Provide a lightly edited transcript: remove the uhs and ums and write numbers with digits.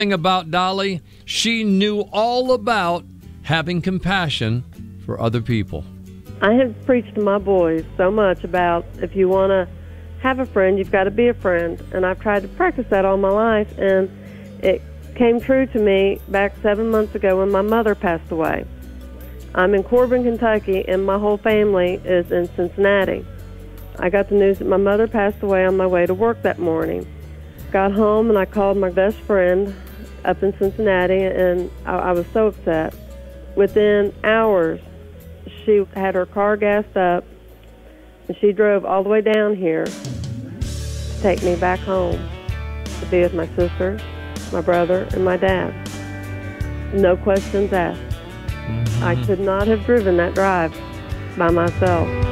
thing about Dolly, she knew all about having compassion for other people. I have preached to my boys so much about if you want to have a friend, you've got to be a friend. And I've tried to practice that all my life, and it came true to me back 7 months ago when my mother passed away. I'm in Corbin, Kentucky, and my whole family is in Cincinnati. I got the news that my mother passed away on my way to work that morning. Got home and I called my best friend up in Cincinnati, and I was so upset. Within hours, she had her car gassed up, and she drove all the way down here to take me back home to be with my sister, my brother, and my dad. No questions asked. I could not have driven that drive by myself.